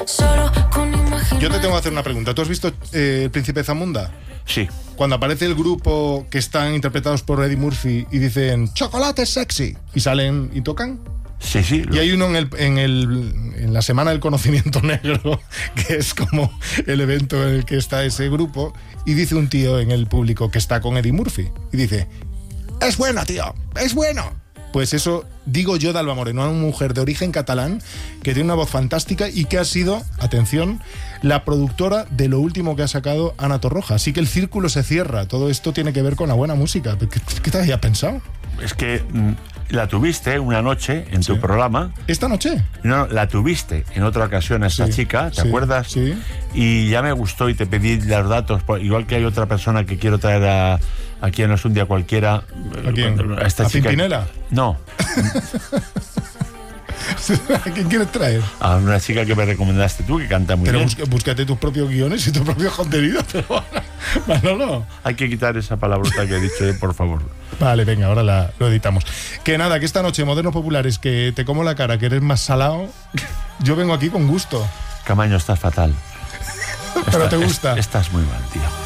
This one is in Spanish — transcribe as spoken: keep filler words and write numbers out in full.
Solo con imaginar. Yo te tengo que hacer una pregunta. ¿Tú has visto eh, El Príncipe Zamunda? Sí. Cuando aparece el grupo que están interpretados por Eddie Murphy y dicen chocolate sexy y salen y tocan. Sí, sí. Y hay uno en, el, en, el, en la Semana del Conocimiento Negro, que es como el evento en el que está ese grupo, y dice un tío en el público que está con Eddie Murphy, y dice, es bueno, tío, es bueno. Pues eso digo yo de Alba Moreno, una mujer de origen catalán que tiene una voz fantástica y que ha sido, atención, la productora de lo último que ha sacado Ana Torroja. Así que el círculo se cierra. Todo esto tiene que ver con la buena música. ¿Qué, qué te habías pensado? Es que mm, la tuviste una noche en Sí. tu programa. ¿Esta noche? No, la tuviste en otra ocasión a esta Sí, chica, ¿te sí, acuerdas? sí. Y ya me gustó y te pedí los datos, por- igual que hay otra persona que quiero traer a, aquí en Es un día cualquiera. ¿A quién? A esta ¿A chica. Pimpinela? No, ¿A quién quieres traer? a una chica que me recomendaste tú, que canta muy Pero bien. busca- búscate tus propios guiones y tus propios contenidos. Pero Manolo. Hay que quitar esa palabrota que he dicho, eh, por favor. Vale, venga, ahora la, lo editamos. Que nada, que esta noche, Modernos Populares, que te como la cara, que eres más salado, yo vengo aquí con gusto. Camaño, estás fatal. Pero Estás- te gusta. Estás muy mal, tío.